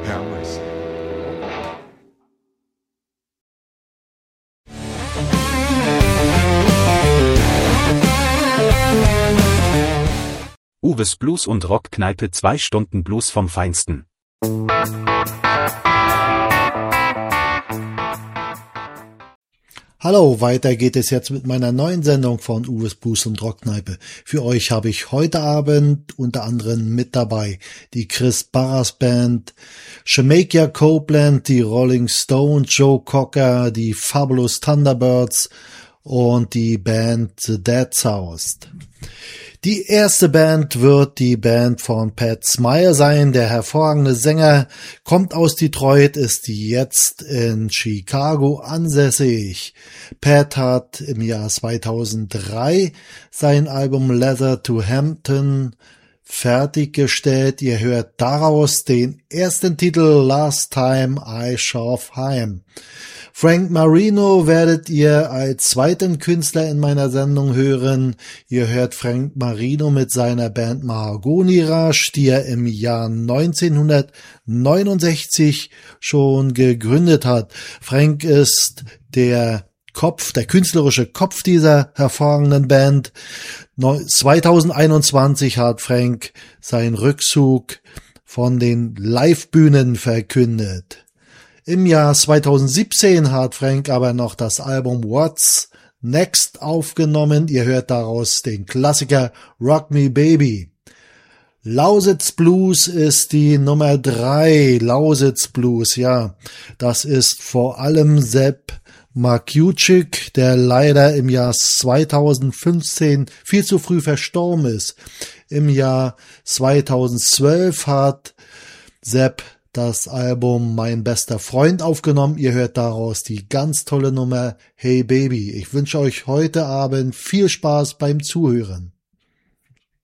prepare myself. Uwes Blues und Rockkneipe, 2 Stunden Blues vom Feinsten. Hallo, weiter geht es jetzt mit meiner neuen Sendung von Uwes Blues und Rockkneipe. Für euch habe ich heute Abend unter anderem mit dabei die Chris Barras Band, Jamaica Copeland, die Rolling Stones, Joe Cocker, die Fabulous Thunderbirds und die Band The Dead South. Die erste Band wird die Band von Pat Smear sein. Der hervorragende Sänger kommt aus Detroit, ist jetzt in Chicago ansässig. Pat hat im Jahr 2003 sein Album Letter to Hampton fertiggestellt. Ihr hört daraus den ersten Titel Last Time I Shove Heim. Frank Marino werdet ihr als zweiten Künstler in meiner Sendung hören. Ihr hört Frank Marino mit seiner Band Mahagoni Rush, die er im Jahr 1969 schon gegründet hat. Frank ist der künstlerische Kopf dieser hervorragenden Band. 2021 hat Frank seinen Rückzug von den Livebühnen verkündet. Im Jahr 2017 hat Frank aber noch das Album What's Next aufgenommen. Ihr hört daraus den Klassiker Rock Me Baby. Lausitz Blues ist die Nummer 3. Lausitz Blues, ja. Das ist vor allem Sepp Markiewicz, der leider im Jahr 2015 viel zu früh verstorben ist. Im Jahr 2012 hat Sepp das Album Mein bester Freund aufgenommen. Ihr hört daraus die ganz tolle Nummer Hey Baby. Ich wünsche euch heute Abend viel Spaß beim Zuhören.